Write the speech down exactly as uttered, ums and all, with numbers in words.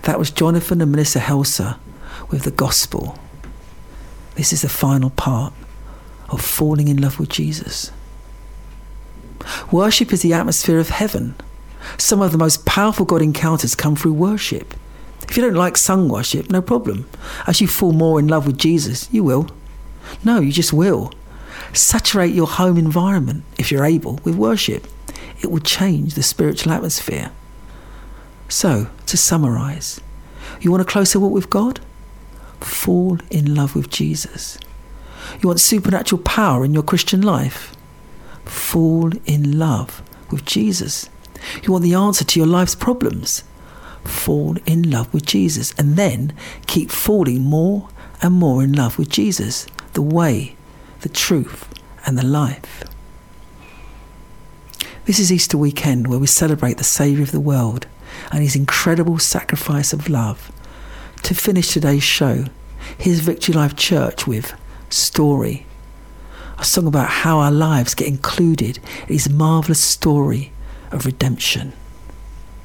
That was Jonathan and Melissa Helser with the gospel. This is the final part of falling in love with Jesus. Worship is the atmosphere of heaven. Some of the most powerful God encounters come through worship. If you don't like sung worship, no problem. As you fall more in love with Jesus, you will. No, you just will. Saturate your home environment, if you're able, with worship. It will change the spiritual atmosphere. So, to summarise, you want a closer walk with God? Fall in love with Jesus. You want supernatural power in your Christian life? Fall in love with Jesus. You want the answer to your life's problems? Fall in love with Jesus. And then keep falling more and more in love with Jesus, the way, the truth, and the life. This is Easter weekend, where we celebrate the Saviour of the world and his incredible sacrifice of love. To finish today's show, here's Victory Life Church with Story, a song about how our lives get included in his marvellous story of redemption.